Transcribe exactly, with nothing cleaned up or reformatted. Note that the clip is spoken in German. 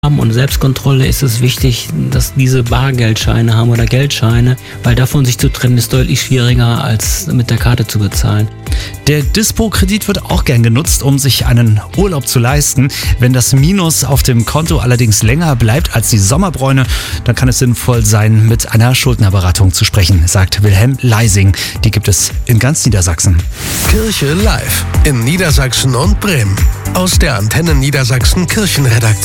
und Selbstkontrolle ist es wichtig, dass diese Bargeldscheine haben oder Geldscheine, weil davon sich zu trennen ist deutlich schwieriger als mit der Karte zu bezahlen. Der Dispo-Kredit wird auch gern genutzt, um sich einen Urlaub zu leisten. Wenn das Minus auf dem Konto allerdings länger bleibt als die Sommerbräune, dann kann es sinnvoll sein, mit einer Schuldnerberatung zu sprechen, sagt Wilhelm Leising. Die gibt es in ganz Niedersachsen. Kirche live in Niedersachsen und Bremen. Aus der Antenne Niedersachsen Kirchenredaktion.